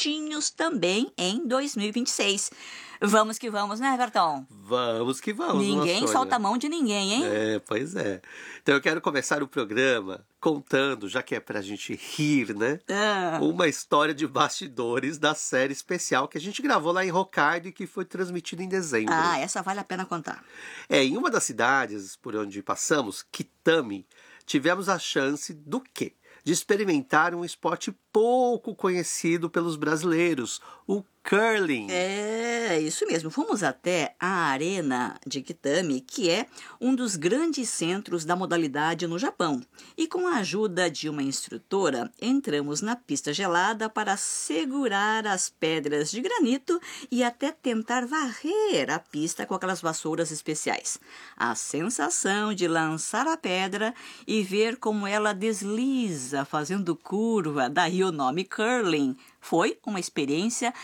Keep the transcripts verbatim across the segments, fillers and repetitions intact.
juntinhos também em dois mil e vinte e seis. Vamos que vamos, né, Everton? Vamos que vamos, Ninguém solta a mão de ninguém, hein? É, pois é. Então eu quero começar o programa contando, já que é pra gente rir, né? Ah. Uma história de bastidores da série especial que a gente gravou lá em Hokkaido e que foi transmitida em dezembro. Ah, essa vale a pena contar. É, em uma das cidades por onde passamos, Kitami, tivemos a chance do quê? De experimentar um esporte pouco conhecido pelos brasileiros, o curling. É, isso mesmo. Fomos até a Arena de Kitami, que é um dos grandes centros da modalidade no Japão. E com a ajuda de uma instrutora, entramos na pista gelada para segurar as pedras de granito e até tentar varrer a pista com aquelas vassouras especiais. A sensação de lançar a pedra e ver como ela desliza fazendo curva, daí o nome curling, foi uma experiência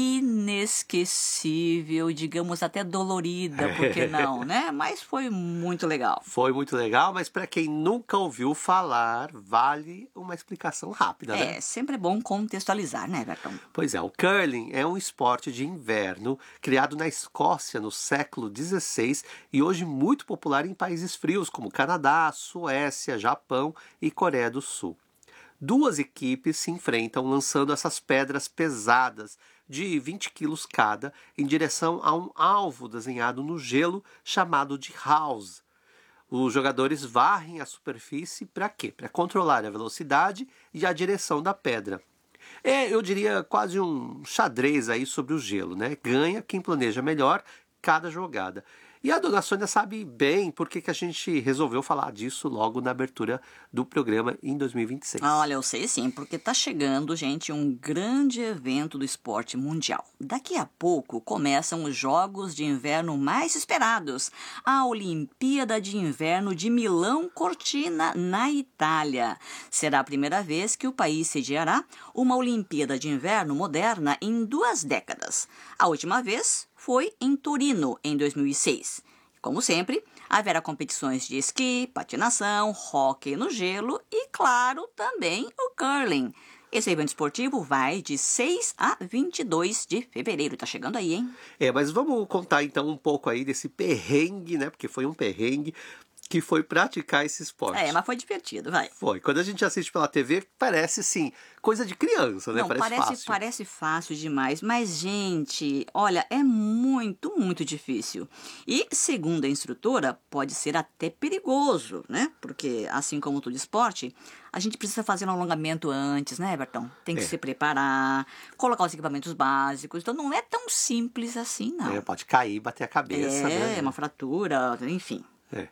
inesquecível, digamos até dolorida, por que não, né? Mas foi muito legal. Foi muito legal, mas para quem nunca ouviu falar, vale uma explicação rápida, né? É, sempre é bom contextualizar, né, Everton? Pois é, o curling é um esporte de inverno criado na Escócia no século dezesseis e hoje muito popular em países frios como Canadá, Suécia, Japão e Coreia do Sul. Duas equipes se enfrentam lançando essas pedras pesadas de vinte quilos cada em direção a um alvo desenhado no gelo chamado de house. Os jogadores varrem a superfície para quê? Para controlar a velocidade e a direção da pedra. É, eu diria, quase um xadrez aí sobre o gelo, né? Ganha quem planeja melhor cada jogada. E a dona Sônia sabe bem por que que a gente resolveu falar disso logo na abertura do programa em dois mil e vinte e seis. Olha, eu sei sim, porque tá chegando, gente, um grande evento do esporte mundial. Daqui a pouco começam os Jogos de Inverno mais esperados, a Olimpíada de Inverno de Milão Cortina, na Itália. Será a primeira vez que o país sediará uma Olimpíada de Inverno moderna em duas décadas. A última vez foi em Torino, em dois mil e seis. Como sempre, haverá competições de esqui, patinação, hóquei no gelo e, claro, também o curling. Esse evento esportivo vai de seis a vinte e dois de fevereiro. Tá chegando aí, hein? É, mas vamos contar então um pouco aí desse perrengue, né? Porque foi um perrengue que foi praticar esse esporte. É, mas foi divertido, vai. Foi. Quando a gente assiste pela T V, parece, assim, coisa de criança, né? Não, parece, parece fácil. Parece fácil demais, mas, gente, olha, é muito, muito difícil. E, segundo a instrutora, pode ser até perigoso, né? Porque, assim como todo esporte, a gente precisa fazer um alongamento antes, né, Everton? Tem que É. se preparar, colocar os equipamentos básicos. Então, não é tão simples assim, não. É, pode cair, bater a cabeça, é, né? uma fratura, enfim. É.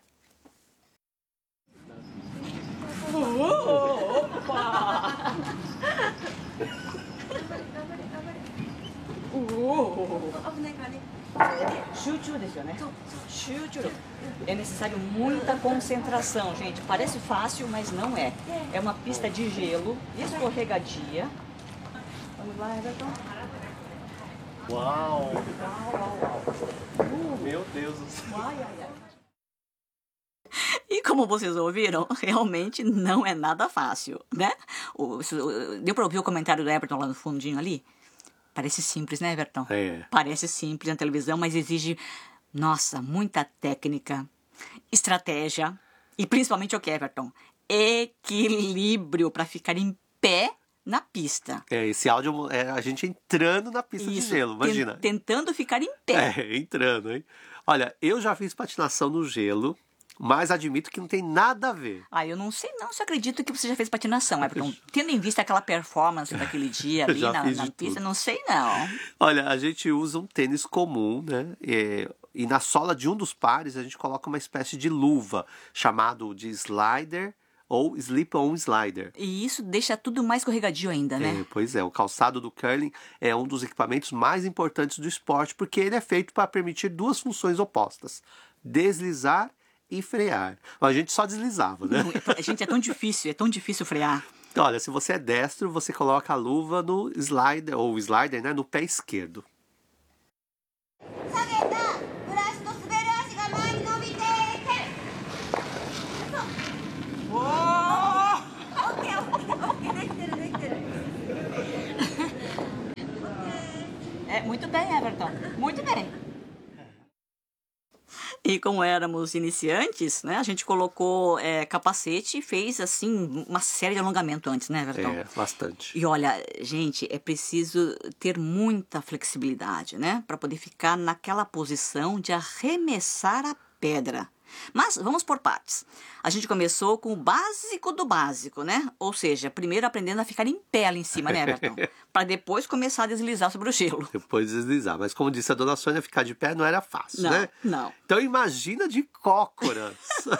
É necessário muita concentração, gente. Parece fácil, mas não é. É uma pista de gelo, escorregadia. Vamos lá, Everton. Uau! Uh, meu Deus do céu! Ai, ai, ai. E como vocês ouviram, realmente não é nada fácil, né? O, deu para ouvir o comentário do Everton lá no fundinho ali? Parece simples, né, Everton? É. Parece simples na televisão, mas exige, nossa, muita técnica, estratégia e principalmente o que, Everton? Equilíbrio para ficar em pé na pista. É, esse áudio é a gente entrando na pista Isso, de gelo, imagina. ten- tentando ficar em pé. É, entrando, hein? Olha, eu já fiz patinação no gelo, mas admito que não tem nada a ver. Ah, eu não sei não se acredito que você já fez patinação, Everton. Tendo em vista aquela performance daquele dia ali Já na, fiz na de pista, tudo. não sei não. Olha, a gente usa um tênis comum, né? É, e na sola de um dos pares a gente coloca uma espécie de luva, chamado de slider ou slip-on slider. E isso deixa tudo mais escorregadio ainda, né? É, pois é, o calçado do curling é um dos equipamentos mais importantes do esporte, porque ele é feito para permitir duas funções opostas: deslizar e frear. A gente só deslizava, né? Não, gente, é tão difícil, é tão difícil frear. Olha, se você é destro, você coloca a luva no slider, ou slider, né, no pé esquerdo. É, muito bem, Everton. Muito bem. E como éramos iniciantes, né, a gente colocou é, capacete e fez, assim, uma série de alongamento antes, né, Everton? É, bastante. E olha, gente, é preciso ter muita flexibilidade, né, para poder ficar naquela posição de arremessar a pedra. Mas vamos por partes. A gente começou com o básico do básico, né? Ou seja, primeiro aprendendo a ficar em pé ali em cima, né, Everton? Para depois começar a deslizar sobre o gelo. Depois deslizar. Mas como disse a dona Sônia, ficar de pé não era fácil, Não, né? não. Então imagina de cócoras.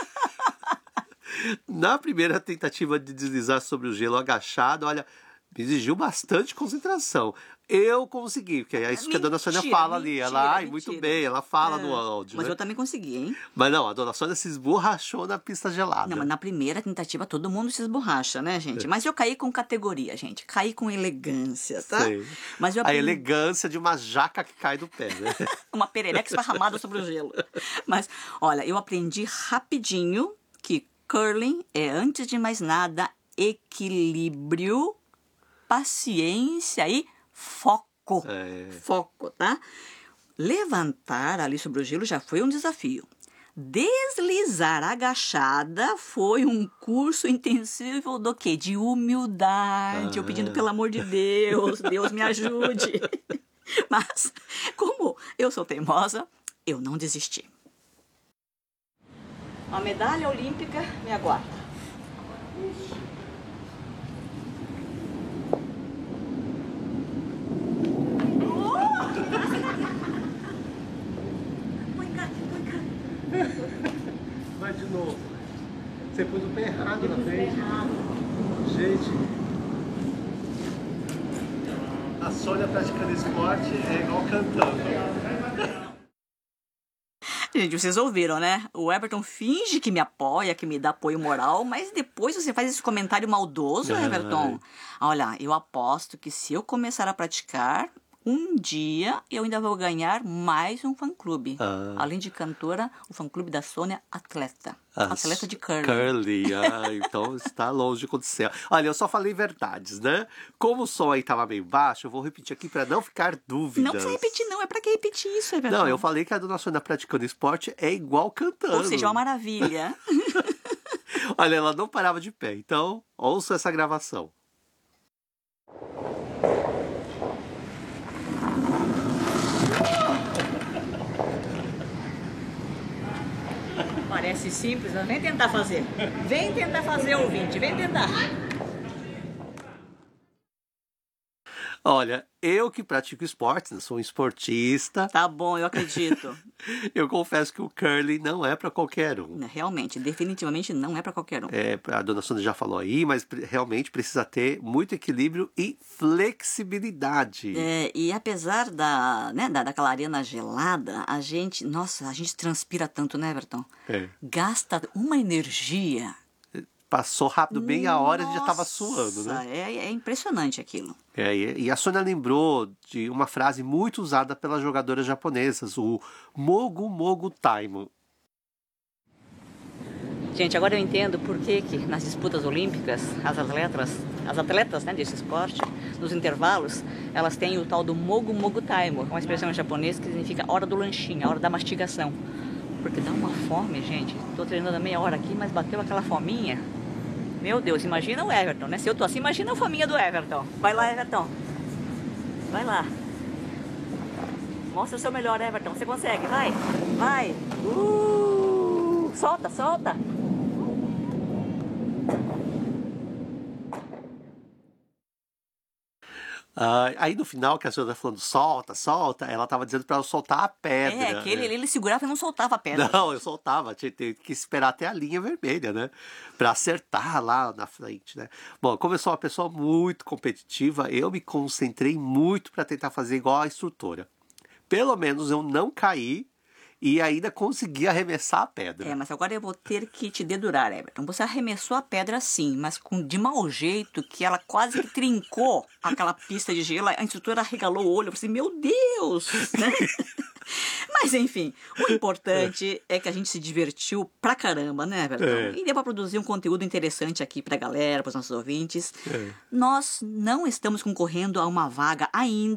Na primeira tentativa de deslizar sobre o gelo agachado, olha, me exigiu bastante concentração. Eu consegui, porque é isso que a dona Sônia Mentira, fala ali. mentira, Ela, ai, mentira. muito bem, ela fala É, no áudio, Mas né? eu também consegui, hein? Mas não, a dona Sônia se esborrachou na pista gelada. Não, mas na primeira tentativa todo mundo se esborracha, né, gente? Mas eu caí com categoria, gente. Caí com elegância, tá? Sei. Mas eu A aprendi... elegância de uma jaca que cai do pé, né? Uma perereca esparramada sobre o gelo. Mas, olha, eu aprendi rapidinho que curling é, antes de mais nada, equilíbrio, paciência e foco. É. Foco, tá? Levantar ali sobre o gelo já foi um desafio. Deslizar agachada foi um curso intensivo do quê? De humildade. Ah. Eu pedindo, pelo amor de Deus, Deus me ajude. Mas, como eu sou teimosa, eu não desisti. A medalha olímpica me aguarda. Vai de novo. Você pôs o pé errado na frente. Gente, a Sônia praticando esporte é igual cantando. Gente, vocês ouviram, né? O Everton finge que me apoia, que me dá apoio moral, mas depois você faz esse comentário maldoso, Ai. Everton. Olha, eu aposto que se eu começar a praticar, um dia eu ainda vou ganhar mais um fã-clube. Ah. Além de cantora, o fã-clube da Sônia Atleta. Atleta de curling. Curly, ah, então está longe de acontecer. Olha, eu só falei verdades, né? Como o som aí estava meio baixo, eu vou repetir aqui para não ficar dúvidas. Não precisa repetir, não. É pra que repetir isso, Everton? Não, eu falei que a dona Sônia praticando esporte é igual cantando. Ou seja, é uma maravilha. Olha, ela não parava de pé. Então, ouça essa gravação. Parece simples, mas vem tentar fazer. Vem tentar fazer, ouvinte. Vem tentar. Olha, eu que pratico esportes, né, sou um esportista. Tá bom, eu acredito. Eu confesso que o curling não é para qualquer um. Realmente, definitivamente não é pra qualquer um. É, a dona Sônia já falou aí, mas realmente precisa ter muito equilíbrio e flexibilidade. É, e apesar da, né, da, daquela arena gelada, a gente, nossa, a gente transpira tanto, né, Everton? É. Gasta uma energia. Passou rápido, meia hora a gente já estava suando, né? Nossa, é, é impressionante aquilo. É, e e a Sônia lembrou de uma frase muito usada pelas jogadoras japonesas, o Mogu Mogu Taimo. Gente, agora eu entendo por que, que nas disputas olímpicas, as atletas, as atletas né, desse esporte, nos intervalos, elas têm o tal do Mogu Mogu Taimo, uma expressão em japonês que significa hora do lanchinho, a hora da mastigação. Porque dá uma fome, gente. Tô treinando há meia hora aqui, mas bateu aquela fominha. Meu Deus, imagina o Everton, né? Se eu tô assim, imagina a fominha do Everton. Vai lá, Everton. Vai lá. Mostra o seu melhor, Everton. Você consegue, vai. Vai. Uh, solta, solta. Ah, aí no final, que a senhora tá falando solta, solta, ela tava dizendo para eu soltar a pedra. É, que ele, ele segurava e não soltava a pedra. Não, eu soltava, tinha tinha que esperar até a linha vermelha, né? Pra acertar lá na frente, né? Bom, como eu sou uma pessoa muito competitiva, eu me concentrei muito para tentar fazer igual a instrutora. Pelo menos eu não caí e ainda consegui arremessar a pedra. É, mas agora eu vou ter que te dedurar, Everton. Você arremessou a pedra sim, mas com de mau jeito que ela quase que trincou aquela pista de gelo. A instrutora arregalou o olho. Eu falei assim, meu Deus! Né? Mas enfim, o importante é que a gente se divertiu pra caramba, né, Everton? É. E deu pra produzir um conteúdo interessante aqui pra galera, pros nossos ouvintes. É. Nós não estamos concorrendo a uma vaga ainda